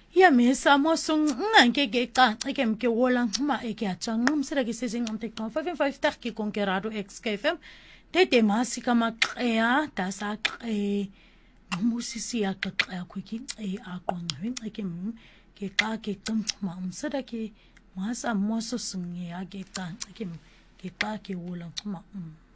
ya mesa mosung nganke ke ka ke mke wola ma e ke atsa ngumsira ke sesing amte 5 tar ki konkerado XKFM tete masika maqea dasa musisi ya qeqa kwiki aqonqwe ke ka ke qumma umsira ke masa moso sunge ya ke ka ke wola ma